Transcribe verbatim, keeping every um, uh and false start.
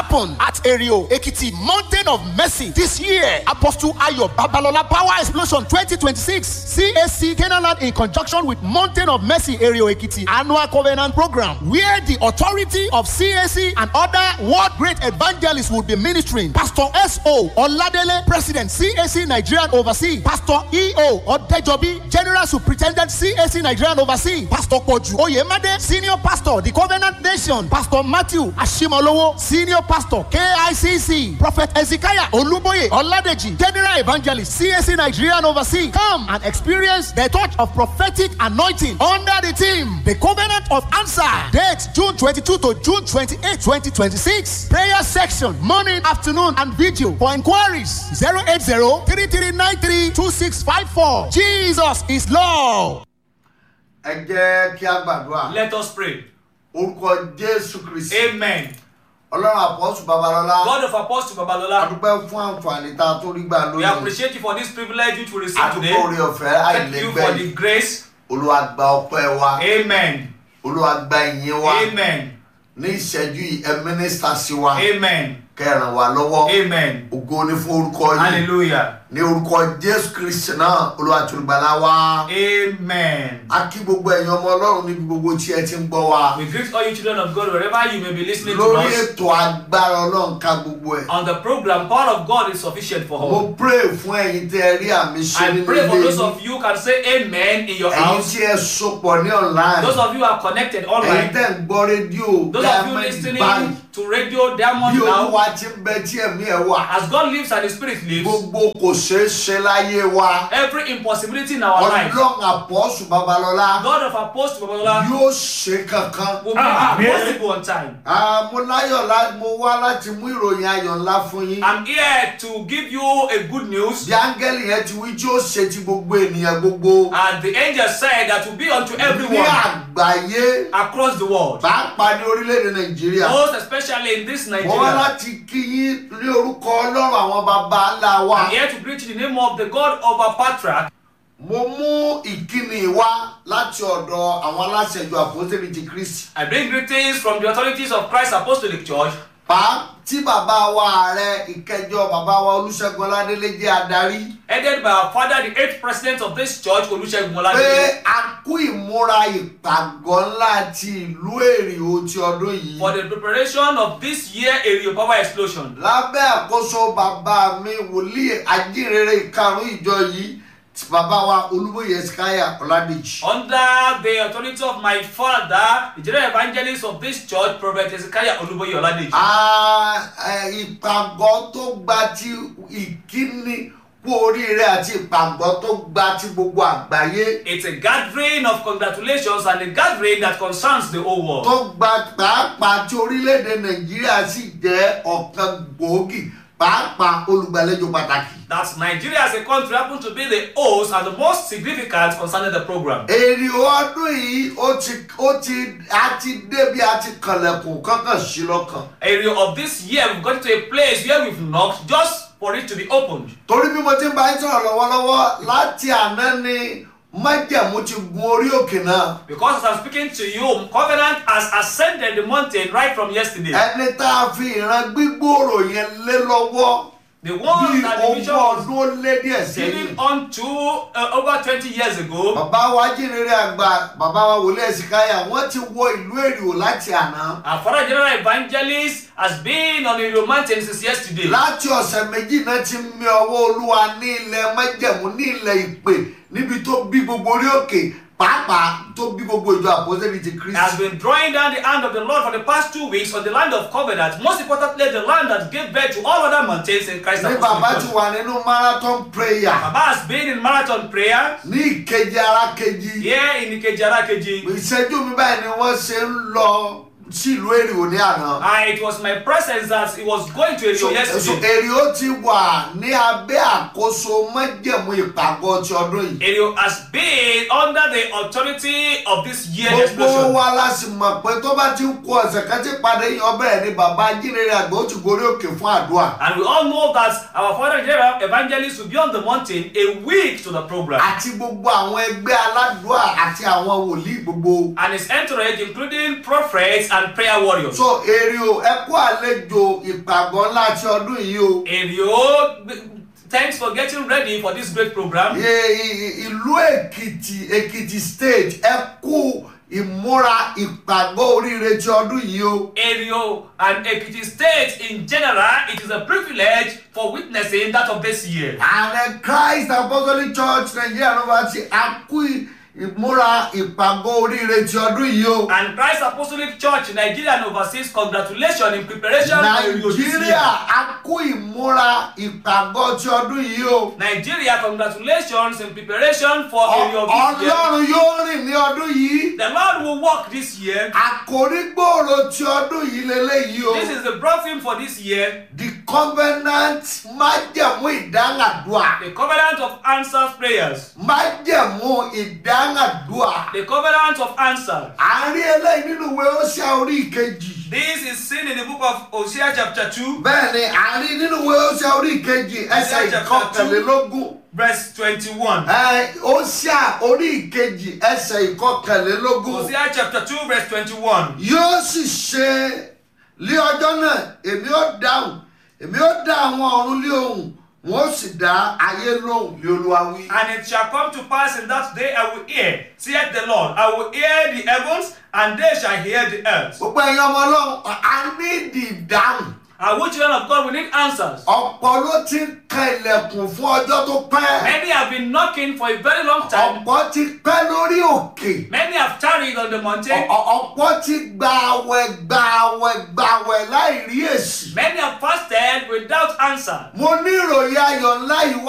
happen at Erio Ekiti Mountain of Mercy this year. Apostle Ayo Babalola Power Explosion twenty twenty-six. C A C Canaanland in conjunction with Mountain of Mercy Erio Ekiti Annual Covenant Program, where the authority of C A C and other world great evangelists will be ministering. Pastor S O Oladele, President C A C Nigerian Overseas. Pastor E O Odejobi, General Superintendent C A C Nigerian Overseas. Pastor Koju Oyemade, Senior Pastor, the Covenant Nation. Pastor Matthew Ashimolowo, Senior Pastor K I C C. Prophet Ezekiah Oluboye Oladeji, General Evangelist C A C Nigerian Overseas. Come and experience the touch of prophetic anointing under the theme, the Covenant of Answer. Date June twenty-second to June twenty-eighth, twenty twenty-six. Prayer section, morning, afternoon, and video. For inquiries, zero eight zero, three three nine three, two six five four. Jesus is Lord. Let us pray. Amen. Ọlọ́run Apostle Babalola. God of Apostle Babalola. Adúpẹ́ fún àǹfààní tá a tó rí gbà lónìí. We appreciate you for this privilege which we receive today. Àdúpẹ́ oore ọ̀fẹ́ àìlẹ́gbẹ́. Thank you for the grace. Olúwa gba ọpẹ́ wa. Amen. Olúwa gba ìyìn wa. Amen. Ní ìṣẹ́jú yìí ẹ mínísítà sí wa. Amen. Kẹ́ràn wá lọ́wọ́. Amen. Ògo ni fún orúkọ yìí. Hallelujah. Ní orúkọ Jésù Kristi náà, Olúwa tùrùgbàlà wa. Amen. A kí gbogbo ẹ̀yin ọmọ Ọlọ́run níbi gbogbo tí ẹ ti ń gbọ́ wa. We greet all you children of God wherever you may be listening to us. Lórí ètò agbára Ọlọ́run ká gbogbo ẹ̀. On the program, power of God is sufficient for all. Mo pray fún ẹ̀yin tẹ́ ẹ rí àmì ṣe I nínú pray for ilé those yín. of you who can say amen in your Ẹ̀yin house. tí ẹ sopọ̀ ní online. Those of you who are connected Ẹ̀yin online. tẹ́ ń gbọ́ rédíò Those of you Diamond listening Band. to Radio Diamond Bí now. Olúwa ti ń bẹ tí ẹ̀mí ẹ̀ wà. As God lives and His Spirit lives, Gbogbo kò ṣeé ṣe láyé wa. every impossibility in our lives, Ọlọ́run Apostle Babalola God of Apostle Babalola yóò ṣe kankan. will make it possible on time. Ah, Mo láyọ̀ lá mo wá láti mú ìròyìn ayọ̀ ńlá fún yín. I'm here to give you a good news. Bí áńgẹ́lì yẹn ti wí tí ó ṣe ti gbogbo ènìyàn gbogbo. And the angel said that will be unto Ní everyone àgbáyé, across the world, pàápàá ní orílẹ̀-èdè Nàìjíríà. most especially in this Mo wá Nigeria. láti kí yín ní orúkọ Ọlọ́run àwọn baba ńlá wa. I'm here to preach in the name of the God of our patriarch. Mo mú ìkíni wá láti ọ̀dọ̀ àwọn aláṣẹ ìjọ Àpọ́stélì ti Kristi. I bring greetings from the authorities of Christ Apostolic Church. Pa tí bàbá wa ààrẹ ìkẹjọ bàbá wa Olúṣẹ́gun Ọládélé jẹ́ adarí. Headed by our father, the eighth president of this church, Olusegun Pé Oladele, a kú ìmúra ìpàgọ́ ńlá ti ìlú Èrìò ti ọdún yìí. for the preparation of this year Èrìò Power Explosion. Lábẹ́ àkóso bàbá mi wòlíì ajínrere ìkarùn-ún ìjọ yìí, bàbá wa Olúbóyè Ezekiah Ọládèjì. Under the authority of my father, the general evangelist of this church, Prophet Ezekiah Oluboye Oladeji. Ah, eh, ìpàgọ́ tó gba ti ìkíni kú oríire àti ìpàgọ́ tó gba ti gbogbo àgbáyé. It's a gathering of congratulations and a gathering that concerns the whole world. Tó gba pàápàá tí orílẹ̀-èdè Nàìjíríà sì jẹ́ ọ̀kan gbòógì pàápàá olùgbàlejò pàtàkì. That Nigeria as a country happened to be the host and the most significant concerning the program. Èrìò ọdún yìí ó ti ó ti a ti débi a ti kànlẹ̀kùn kankan sí lọ́kàn. Area of this year, we've got to a place where we've knocked just for it to be opened. Torí bí mo ti ń bá yín sọ̀rọ̀ lọ́wọ́lọ́wọ́ láti àná ni májẹ̀mú ti gun orí òkè náà. Because as I'm speaking to you, Covenant has ascended the mountain right from yesterday. Ẹni tá a fi ìran gbígbòòrò yẹn lé lọ́wọ́ The bí one that the ogún vision was ọdún ó lé díẹ̀ given sẹ́yìn. unto uh, over twenty years ago. Bàbá wa jínrere àgbà bàbá wa wòlé Ẹ̀sìkáyà wọ́n ti wọ ìlú Èrìò láti àná. Our father general evangelist has been on the mountain since yesterday. Láti ọ̀sẹ̀ méjì náà ti mi ọwọ́ Olúwa ní ilẹ̀ májẹ̀mú ní ilẹ̀ ìpè níbi tó bí gbogbo orí òkè pàápàá tó bí gbogbo ìjọ Àpọ́stélì ti Kristi. Has been drawing down the hand of the Lord for the past two weeks on the land of Covenant. Most importantly, the land that gave birth to all other mountains in Christ. Ní bàbá ti wà nínú marathon prayer Baba has been in marathon prayer. ní ìkejì ara kejì. Here in Ikeji Arakeji. Ìṣẹ́jú mi báyìí ni wọ́n ṣe ń lọ sí ìlú Èrìò ní àná. And it was my presence that he was going to Èrìò So yesterday. Èrìò ti wà ní abẹ́ àkóso májẹ̀mú ìpàgọ́ ti ọdún yìí. Èrìò has been under the authority of this year Gbogbo explosion. wa la sì mọ̀ pé tó bá ti ń kó ọ̀sẹ̀ kan tí padà yìí ọbẹ̀ ni bàbá ajínrere àgbà ó ti gorí òkè fún àdúrà. And we all know that our father general evangelist will be on the mountain a week to the program. Àti gbogbo àwọn ẹgbẹ́ aládùúà àti àwọn wòlíì gbogbo. And his entourage, including prophets and prayer warriors. So èrè o ẹ kú àlejò ìpàgọ́ ńlá ti ọdún yìí o. Èrè, thanks for getting ready for this great program. Ìlú Èkìtì, Èkìtì State, ẹ kú ìmúra ìpàgọ́ oríire ti ọdún yìí o. Èrè and Ekiti State in general, it is a privilege for witnessing that of this year. And Christ Apostolic Church Nigeria ló ti a kú ìmúra ìpàgọ́ oríire ti ọdún yìí o. And Christ Apostolic Church Nigeria and overseas, congratulations in preparation for this year. Nigeria a kú ìmúra ìpàgọ́ ti ọdún yìí o. Nigeria, congratulations in preparation for area of this year. Ọlọ́run yóò rìn ní ọdún yìí. The Lord will walk this year. Àkòrí gbòòrò ti ọdún yìí leléyìí o. This is the broad theme for this year. The covenant májẹ̀mú ìdáhàdúà. The covenant of answered prayers. Májẹ̀mú ìdáhàdúà. The covenant of answer. À ń rí eléyìí nínú ìwé Hósíà orí ìkejì. This is seen in the book of Hosea chapter two. Bẹ́ẹ̀ni, à ń rí nínú ìwé Hósíà orí ìkejì ẹsẹ̀ ìkọkànlélógún. Verse twenty-one. Ẹ Hósíà orí ìkejì ẹsẹ̀ ìkọkànlélógún. Hosea chapter two verse twenty-one. Yóò sì ṣe lé ọjọ́ náà, èmi ó dáhùn, èmi ó dá àwọn ọ̀run lé ohùn, wọ́n sì dá ayé lóhùn lé Olúwa wí. And it shall come to pass in that day I will hear, saith the Lord, I will hear the heavens, and they shall hear the earth. Gbogbo ẹ̀yin ọmọ Ọlọ́run, a ní ìdáhùn. And we children of God, we need answers. Ọ̀pọ̀ ló ti ń kan ilẹ̀kùn fún ọjọ́ tó pẹ́. Many have been knocking for a very long time. Ọ̀pọ̀ ti pẹ́ lórí òkè. Many have tarried on the mountain. Ọ̀pọ̀ ti gba àwẹ̀ gba àwẹ̀ gba àwẹ̀ láì rí èsì. Many have fasted without answer. Mo ní ìròyìn ayọ̀ ńlá yìí wá.